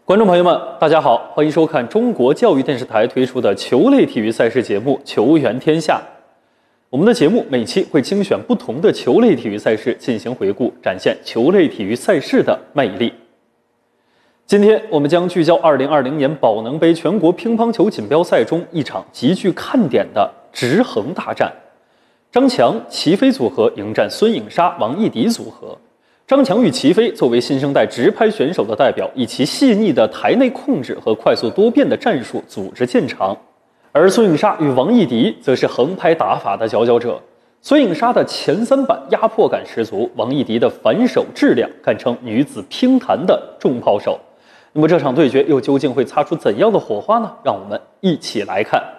观众朋友们，大家好，欢迎收看中国教育电视台推出的球类体育赛事节目《球员天下》。我们的节目每期会精选不同的球类体育赛事进行回顾，展现球类体育赛事的魅力。今天我们将聚焦2020年宝能杯全国乒乓球锦标赛中一场极具看点的直横大战。张强、齐飞组合迎战孙颖莎、王艺迪组合。张强与齐飞作为新生代直拍选手的代表，以其细腻的台内控制和快速多变的战术组织见长，而孙颖莎与王艺迪则是横拍打法的佼佼者。孙颖莎的前三板压迫感十足，王艺迪的反手质量堪称女子乒坛的重炮手。那么这场对决又究竟会擦出怎样的火花呢？让我们一起来看。